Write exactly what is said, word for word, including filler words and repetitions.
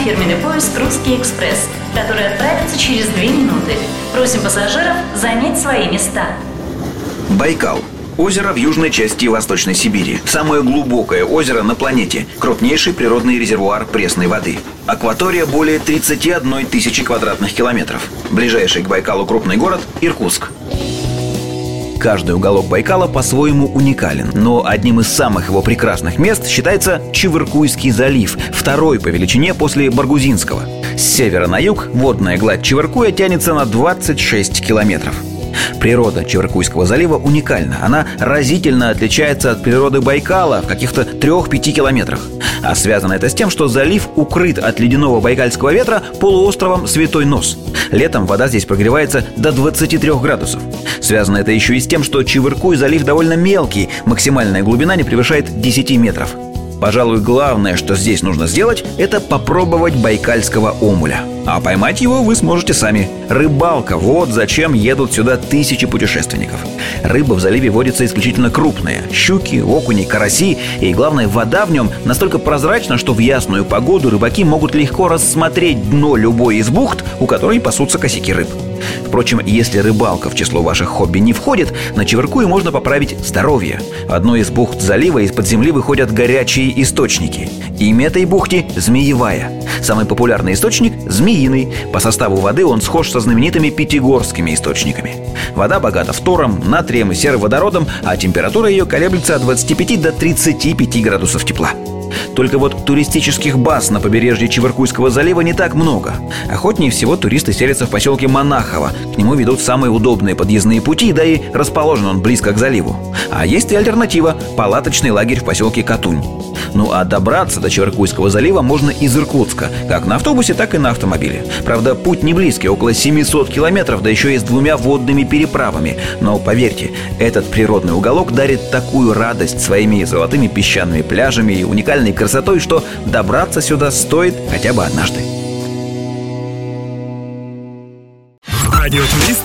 фирменный поезд «Русский экспресс», который отправится через две минуты. Просим пассажиров занять свои места. Байкал. Озеро в южной части Восточной Сибири. Самое глубокое озеро на планете. Крупнейший природный резервуар пресной воды. Акватория более тридцати одной тысячи квадратных километров. Ближайший к Байкалу крупный город – Иркутск. Каждый уголок Байкала по-своему уникален, но одним из самых его прекрасных мест считается Чевыркуйский залив, второй по величине после Баргузинского. С севера на юг водная гладь Чевыркуя тянется на двадцать шесть километров. Природа Чевыркуйского залива уникальна. Она разительно отличается от природы Байкала в каких-то трёх-пяти километрах. А связано это с тем, что залив укрыт от ледяного байкальского ветра полуостровом Святой Нос. Летом вода здесь прогревается до двадцати трёх градусов. Связано это еще и с тем, что Чевыркуй залив довольно мелкий, максимальная глубина не превышает десяти метров. Пожалуй, главное, что здесь нужно сделать, это попробовать байкальского омуля. А поймать его вы сможете сами. Рыбалка – вот зачем едут сюда тысячи путешественников. Рыба в заливе водится исключительно крупная – щуки, окуни, караси. И главное, вода в нем настолько прозрачна, что в ясную погоду рыбаки могут легко рассмотреть дно любой из бухт, у которой пасутся косяки рыб. Впрочем, если рыбалка в число ваших хобби не входит, на Чевыркуе можно поправить здоровье. В одной из бухт залива из-под земли выходят горячие источники. Имя этой бухты – Змеевая. Самый популярный источник – Змеиный. По составу воды он схож со знаменитыми пятигорскими источниками. Вода богата фтором, натрием и сероводородом, а температура ее колеблется от двадцати пяти до тридцати пяти градусов тепла. Только вот туристических баз на побережье Чевыркуйского залива не так много. Охотнее всего туристы селятся в поселке Монахово. К нему ведут самые удобные подъездные пути, да и расположен он близко к заливу. А есть и альтернатива – палаточный лагерь в поселке Катунь. Ну а добраться до Чевыркуйского залива можно из Иркутска, как на автобусе, так и на автомобиле. Правда, путь не близкий, около семисот километров, да еще и с двумя водными переправами. Но поверьте, этот природный уголок дарит такую радость своими золотыми песчаными пляжами и уникальной красотой, что добраться сюда стоит хотя бы однажды. Радиотурист